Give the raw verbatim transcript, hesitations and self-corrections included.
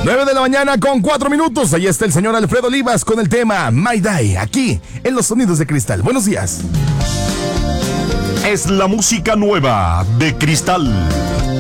nueve de la mañana con cuatro minutos. Ahí está el señor Alfredo Olivas con el tema My Day, aquí en Los Sonidos de Cristal. Buenos días. Es la música nueva de Cristal.